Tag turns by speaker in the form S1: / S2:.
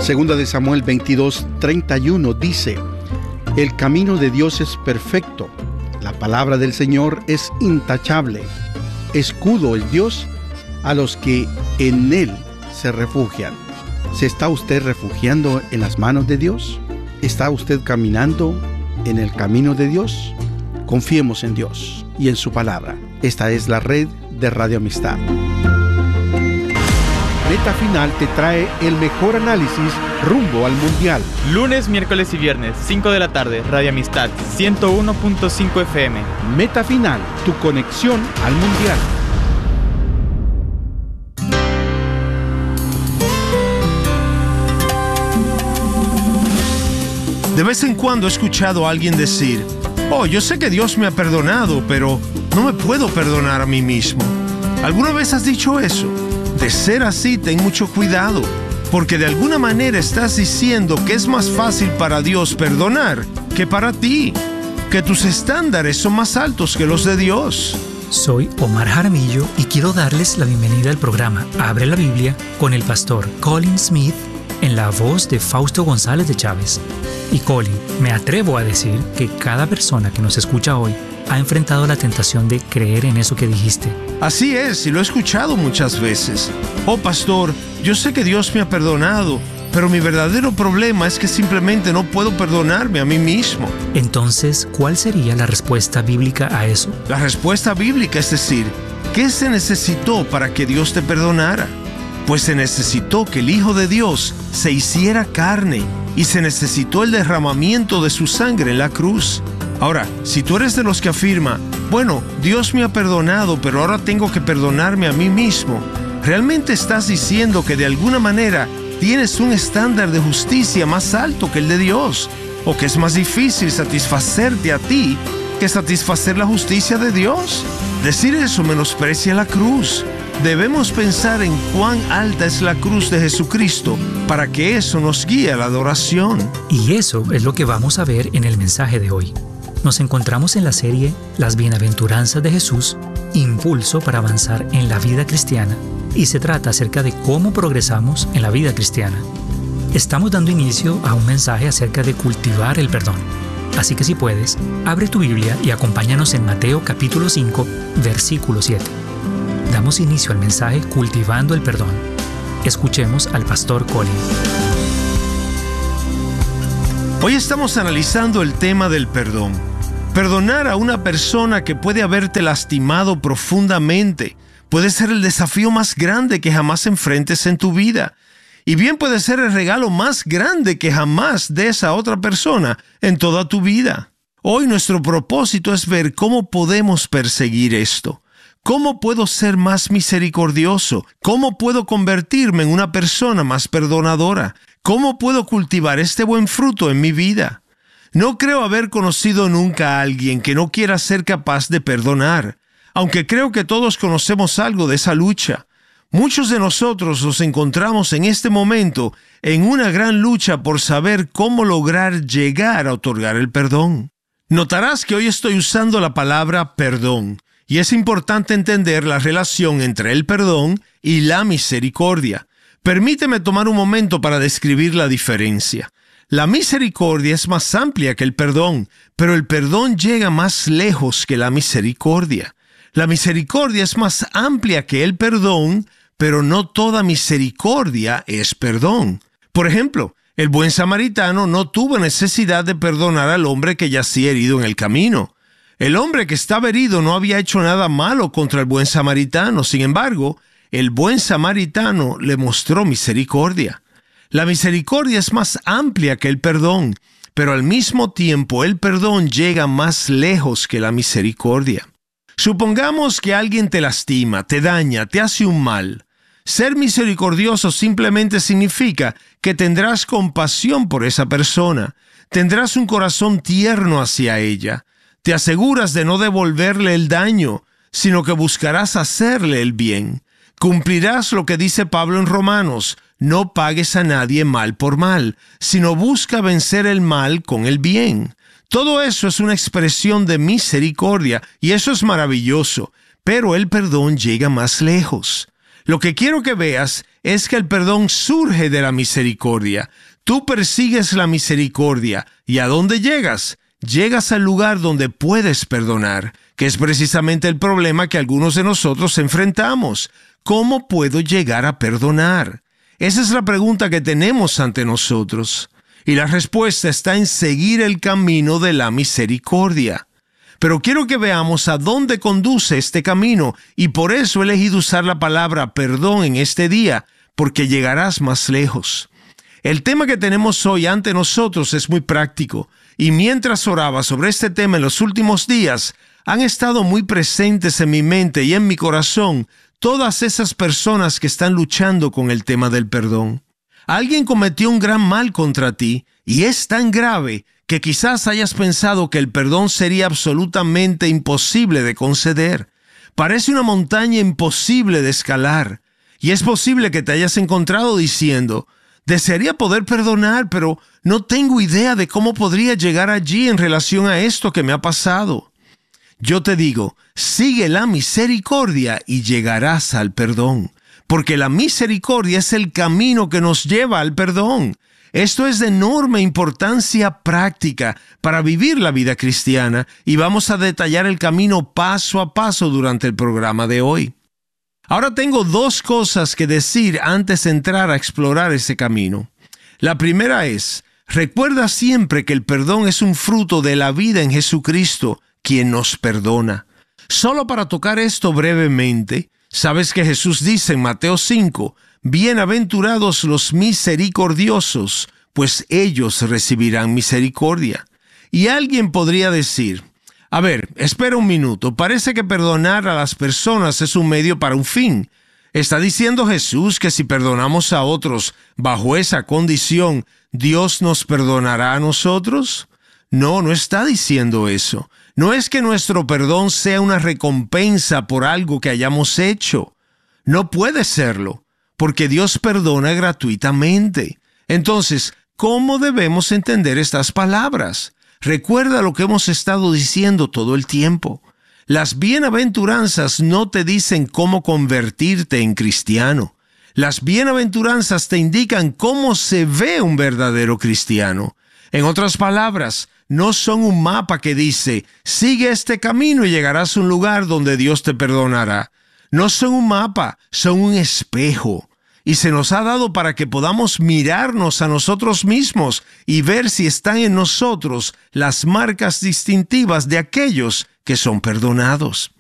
S1: Segunda de Samuel 22:31 dice: el camino de Dios es perfecto, la palabra del Señor es intachable. Escudo es Dios a los que en Él se refugian. ¿Se está usted refugiando en las manos de Dios? ¿Está usted caminando en el camino de Dios? Confiemos en Dios y en su palabra. Esta es la red de Radio Amistad. Meta Final te trae el mejor análisis rumbo al Mundial.
S2: Lunes, miércoles y viernes, 5 de la tarde, Radio Amistad, 101.5 FM.
S1: Meta Final, tu conexión al Mundial.
S3: De vez en cuando he escuchado a alguien decir: oh, yo sé que Dios me ha perdonado, pero no me puedo perdonar a mí mismo. ¿Alguna vez has dicho eso? De ser así, ten mucho cuidado, porque de alguna manera estás diciendo que es más fácil para Dios perdonar que para ti, que tus estándares son más altos que los de Dios.
S4: Soy Omar Jaramillo y quiero darles la bienvenida al programa Abre la Biblia con el pastor Colin Smith en la voz de Fausto González de Chávez. Y Colin, me atrevo a decir que cada persona que nos escucha hoy ha enfrentado la tentación de creer en eso que dijiste.
S3: Así es, y lo he escuchado muchas veces. Oh, pastor, yo sé que Dios me ha perdonado, pero mi verdadero problema es que simplemente no puedo perdonarme a mí mismo.
S4: Entonces, ¿cuál sería la respuesta bíblica a eso?
S3: La respuesta bíblica es decir, ¿qué se necesitó para que Dios te perdonara? Pues se necesitó que el Hijo de Dios se hiciera carne y se necesitó el derramamiento de su sangre en la cruz. Ahora, si tú eres de los que afirma: bueno, Dios me ha perdonado, pero ahora tengo que perdonarme a mí mismo, ¿realmente estás diciendo que de alguna manera tienes un estándar de justicia más alto que el de Dios? ¿O que es más difícil satisfacerte a ti que satisfacer la justicia de Dios? Decir eso menosprecia la cruz. Debemos pensar en cuán alta es la cruz de Jesucristo para que eso nos guíe a la adoración.
S4: Y eso es lo que vamos a ver en el mensaje de hoy. Nos encontramos en la serie Las Bienaventuranzas de Jesús, impulso para avanzar en la vida cristiana, y se trata acerca de cómo progresamos en la vida cristiana. Estamos dando inicio a un mensaje acerca de cultivar el perdón. Así que si puedes, abre tu Biblia y acompáñanos en Mateo capítulo 5, versículo 7. Damos inicio al mensaje Cultivando el Perdón. Escuchemos al pastor Colin.
S3: Hoy estamos analizando el tema del perdón. Perdonar a una persona que puede haberte lastimado profundamente puede ser el desafío más grande que jamás enfrentes en tu vida. Y bien puede ser el regalo más grande que jamás des a otra persona en toda tu vida. Hoy nuestro propósito es ver cómo podemos perseguir esto. ¿Cómo puedo ser más misericordioso? ¿Cómo puedo convertirme en una persona más perdonadora? ¿Cómo puedo cultivar este buen fruto en mi vida? No creo haber conocido nunca a alguien que no quiera ser capaz de perdonar, aunque creo que todos conocemos algo de esa lucha. Muchos de nosotros nos encontramos en este momento en una gran lucha por saber cómo lograr llegar a otorgar el perdón. Notarás que hoy estoy usando la palabra perdón, y es importante entender la relación entre el perdón y la misericordia. Permíteme tomar un momento para describir la diferencia. La misericordia es más amplia que el perdón, pero el perdón llega más lejos que la misericordia. La misericordia es más amplia que el perdón, pero no toda misericordia es perdón. Por ejemplo, el buen samaritano no tuvo necesidad de perdonar al hombre que yacía herido en el camino. El hombre que estaba herido no había hecho nada malo contra el buen samaritano. Sin embargo, el buen samaritano le mostró misericordia. La misericordia es más amplia que el perdón, pero al mismo tiempo el perdón llega más lejos que la misericordia. Supongamos que alguien te lastima, te daña, te hace un mal. Ser misericordioso simplemente significa que tendrás compasión por esa persona, tendrás un corazón tierno hacia ella. Te aseguras de no devolverle el daño, sino que buscarás hacerle el bien. Cumplirás lo que dice Pablo en Romanos: no pagues a nadie mal por mal, sino busca vencer el mal con el bien. Todo eso es una expresión de misericordia, y eso es maravilloso, pero el perdón llega más lejos. Lo que quiero que veas es que el perdón surge de la misericordia. Tú persigues la misericordia. ¿Y a dónde llegas? Llegas al lugar donde puedes perdonar, que es precisamente el problema que algunos de nosotros enfrentamos. ¿Cómo puedo llegar a perdonar? Esa es la pregunta que tenemos ante nosotros. Y la respuesta está en seguir el camino de la misericordia. Pero quiero que veamos a dónde conduce este camino, y por eso he elegido usar la palabra perdón en este día, porque llegarás más lejos. El tema que tenemos hoy ante nosotros es muy práctico, y mientras oraba sobre este tema en los últimos días, han estado muy presentes en mi mente y en mi corazón todas esas personas que están luchando con el tema del perdón. Alguien cometió un gran mal contra ti, y es tan grave que quizás hayas pensado que el perdón sería absolutamente imposible de conceder. Parece una montaña imposible de escalar, y es posible que te hayas encontrado diciendo: desearía poder perdonar, pero no tengo idea de cómo podría llegar allí en relación a esto que me ha pasado. Yo te digo, sigue la misericordia y llegarás al perdón, porque la misericordia es el camino que nos lleva al perdón. Esto es de enorme importancia práctica para vivir la vida cristiana, y vamos a detallar el camino paso a paso durante el programa de hoy. Ahora tengo dos cosas que decir antes de entrar a explorar ese camino. La primera es: recuerda siempre que el perdón es un fruto de la vida en Jesucristo, quien nos perdona. Solo para tocar esto brevemente, sabes que Jesús dice en Mateo 5, bienaventurados los misericordiosos, pues ellos recibirán misericordia. Y alguien podría decir: a ver, espera un minuto, parece que perdonar a las personas es un medio para un fin. ¿Está diciendo Jesús que si perdonamos a otros bajo esa condición, Dios nos perdonará a nosotros? No, no está diciendo eso. No es que nuestro perdón sea una recompensa por algo que hayamos hecho. No puede serlo, porque Dios perdona gratuitamente. Entonces, ¿cómo debemos entender estas palabras? Recuerda lo que hemos estado diciendo todo el tiempo. Las bienaventuranzas no te dicen cómo convertirte en cristiano. Las bienaventuranzas te indican cómo se ve un verdadero cristiano. En otras palabras, no son un mapa que dice: sigue este camino y llegarás a un lugar donde Dios te perdonará. No son un mapa, son un espejo. Y se nos ha dado para que podamos mirarnos a nosotros mismos y ver si están en nosotros las marcas distintivas de aquellos que son perdonados.